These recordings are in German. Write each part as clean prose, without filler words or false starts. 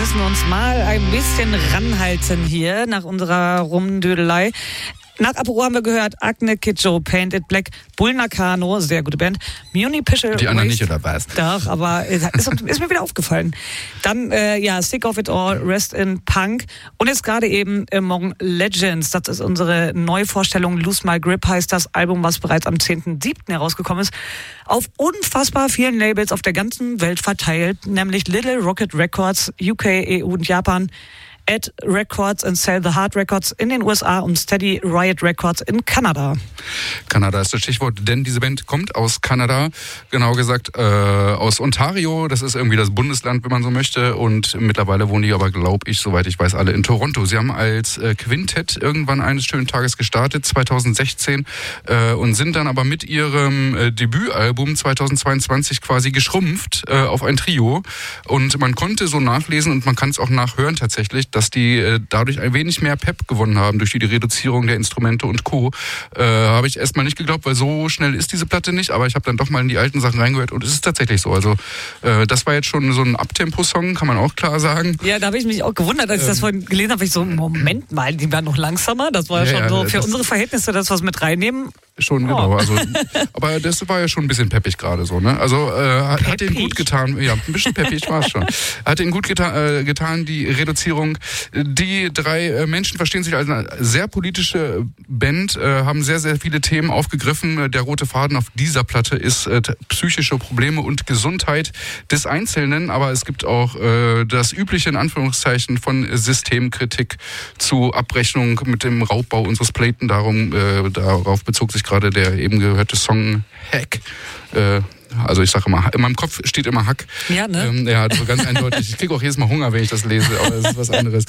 müssen uns mal ein bisschen ranhalten hier nach unserer Rumdödelei. Nach Apero haben wir gehört Agne Kidjo, Paint It Black, Bull Nakano, sehr gute Band, Muni Pischel. Die anderen nicht, oder was? Doch, aber ist mir wieder aufgefallen. Dann, Sick of It All, Rest in Punk und jetzt gerade eben Among Legends. Das ist unsere Neuvorstellung. Lose My Grip heißt das Album, was bereits am 10.7. herausgekommen ist. Auf unfassbar vielen Labels auf der ganzen Welt verteilt, nämlich Little Rocket Records, UK, EU und Japan, Ed Records und Sell the Heart Records in den USA und Steady Riot Records in Kanada. Kanada ist das Stichwort, denn diese Band kommt aus Kanada, genau gesagt aus Ontario. Das ist irgendwie das Bundesland, wenn man so möchte. Und mittlerweile wohnen die aber, glaube ich, soweit ich weiß, alle in Toronto. Sie haben als Quintett irgendwann eines schönen Tages gestartet, 2016, und sind dann aber mit ihrem Debütalbum 2022 quasi geschrumpft auf ein Trio. Und man konnte so nachlesen und man kann es auch nachhören tatsächlich, dass die dadurch ein wenig mehr Pep gewonnen haben durch die Reduzierung der Instrumente und Co. Habe ich erstmal nicht geglaubt, weil so schnell ist diese Platte nicht, aber ich habe dann doch mal in die alten Sachen reingehört und es ist tatsächlich so. Also das war jetzt schon so ein Abtempo-Song, kann man auch klar sagen. Ja, da habe ich mich auch gewundert, als ich das vorhin gelesen habe, ich so, Moment mal, die waren noch langsamer, das war ja schon so für unsere Verhältnisse, das was mit reinnehmen. Schon, genau. Also, aber das war ja schon ein bisschen peppig gerade so, ne? Also hat ihnen gut getan, ja, ein bisschen peppig war es schon. Hat ihnen gut getan, die Reduzierung. Die drei Menschen verstehen sich als eine sehr politische Band, haben sehr, sehr viele Themen aufgegriffen. Der rote Faden auf dieser Platte ist psychische Probleme und Gesundheit des Einzelnen, aber es gibt auch das übliche, in Anführungszeichen, von Systemkritik zu Abrechnung mit dem Raubbau unseres Planeten. Darauf bezog sich gerade der eben gehörte Song Hack. Also ich sage immer, in meinem Kopf steht immer Hack. Ja, ne? Ja, so ganz eindeutig. Ich kriege auch jedes Mal Hunger, wenn ich das lese, aber das ist was anderes.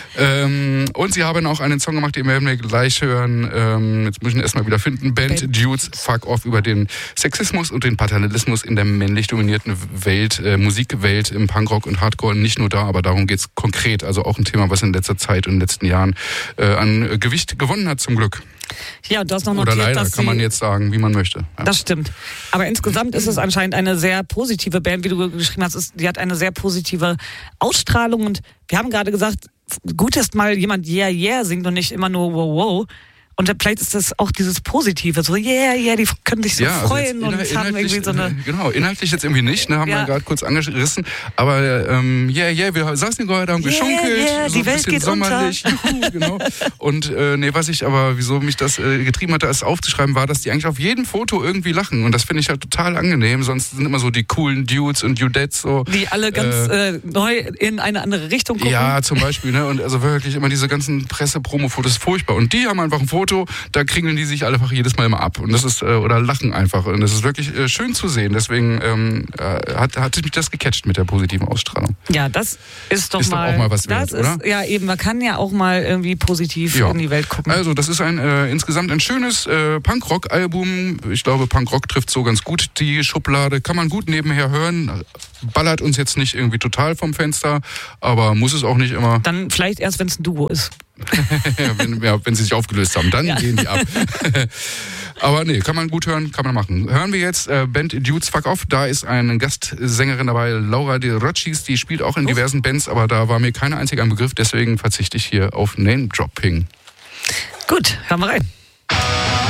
Und sie haben auch einen Song gemacht, den werden wir gleich hören. Jetzt muss ich ihn erstmal wieder finden. Band Dudes Fuck Off, über den Sexismus und den Paternalismus in der männlich dominierten Welt, Musikwelt im Punkrock und Hardcore. Nicht nur da, aber darum geht's konkret. Also auch ein Thema, was in letzter Zeit und in den letzten Jahren an Gewicht gewonnen hat, zum Glück. Ja, und du hast noch notiert, oder leider, kann man jetzt sagen, wie man möchte. Ja. Das stimmt. Aber insgesamt ist es anscheinend eine sehr positive Band, wie du geschrieben hast. Die hat eine sehr positive Ausstrahlung und wir haben gerade gesagt, gut ist mal jemand Yeah, yeah singt und nicht immer nur Wow, wow. Und vielleicht ist das auch dieses Positive, so yeah, yeah, die können sich so freuen und haben irgendwie so eine... Genau, inhaltlich jetzt irgendwie nicht, ne, haben wir gerade kurz angerissen, aber yeah, yeah, wir saßen gerade, haben geschunkelt, yeah, so die ein Welt bisschen geht sommerlich, juhu, genau. Und wieso mich das getrieben hatte, es aufzuschreiben, war, dass die eigentlich auf jedem Foto irgendwie lachen und das finde ich halt total angenehm, sonst sind immer so die coolen Dudes und Dudettes so. Die alle ganz neu in eine andere Richtung gucken. Ja, zum Beispiel, ne, und also wirklich immer diese ganzen Presse-Promo-Fotos, furchtbar. Und die haben einfach ein Foto, da kringeln die sich alle einfach jedes Mal immer ab und das ist oder lachen einfach und das ist wirklich schön zu sehen. Deswegen hat mich das gecatcht mit der positiven Ausstrahlung. Ja, das ist doch auch mal was wert, oder? Ja, eben, man kann ja auch mal irgendwie positiv in die Welt gucken. Also das ist insgesamt ein schönes Punkrock-Album. Ich glaube, Punkrock trifft so ganz gut die Schublade. Kann man gut nebenher hören. Ballert uns jetzt nicht irgendwie total vom Fenster, aber muss es auch nicht immer. Dann vielleicht erst, wenn es ein Duo ist. wenn sie sich aufgelöst haben, dann gehen die ab. Aber nee, kann man gut hören, kann man machen. Hören wir jetzt Band Dudes Fuck Off. Da ist eine Gastsängerin dabei, Laura De Rocchis, die spielt auch in diversen Bands, aber da war mir keine einzige ein Begriff, deswegen verzichte ich hier auf Name-Dropping. Gut, hören wir rein.